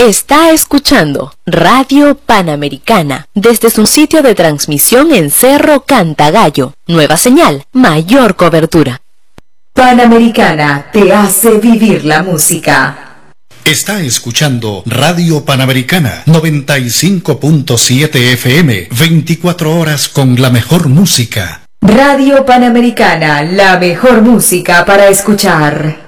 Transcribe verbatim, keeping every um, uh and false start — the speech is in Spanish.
Está escuchando Radio Panamericana desde su sitio de transmisión en Cerro Cantagallo. Nueva señal, mayor cobertura. Panamericana te hace vivir la música. Está escuchando Radio Panamericana noventa y cinco punto siete F M, veinticuatro horas con la mejor música. Radio Panamericana, la mejor música para escuchar.